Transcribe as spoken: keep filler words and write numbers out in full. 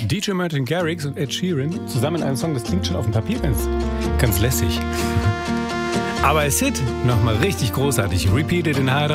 D J Martin Garrix und Ed Sheeran zusammen in einem Song, das klingt schon auf dem Papier ganz, ganz lässig. Aber als Hit nochmal richtig großartig. Repeated in Harder.